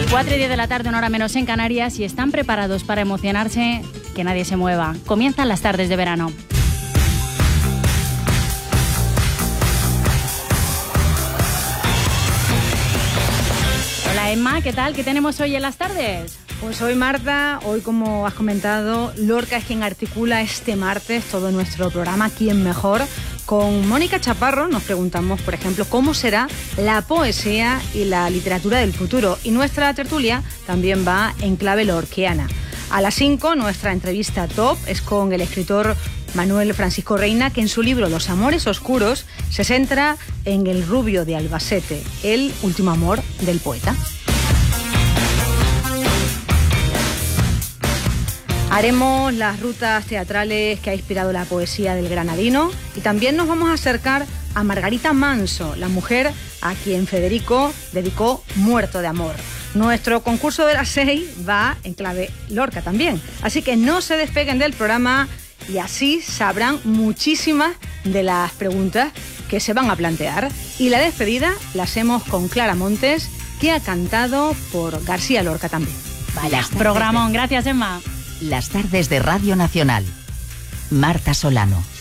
4:10 de la tarde, una hora menos en Canarias, y están preparados para emocionarse, que nadie se mueva. Comienzan las tardes de verano. Hola Emma, ¿qué tal? ¿Qué tenemos hoy en las tardes? Pues hoy, Marta, hoy, como has comentado, Lorca es quien articula este martes todo nuestro programa ¿Quién mejor? Con Mónica Chaparro nos preguntamos, por ejemplo, cómo será la poesía y la literatura del futuro. Y nuestra tertulia también va en clave lorquiana. A las 5, nuestra entrevista top es con el escritor Manuel Francisco Reina, que en su libro Los amores oscuros se centra en el rubio de Albacete, el último amor del poeta. Haremos las rutas teatrales que ha inspirado la poesía del granadino y también nos vamos a acercar a Margarita Manso, la mujer a quien Federico dedicó Muerto de amor. Nuestro concurso de las 6 va en clave Lorca también, así que no se despeguen del programa y así sabrán muchísimas de las preguntas que se van a plantear. Y la despedida la hacemos con Clara Montes, que ha cantado por García Lorca también. Vaya, programón. Gracias, Emma. Las tardes de Radio Nacional. Marta Solano.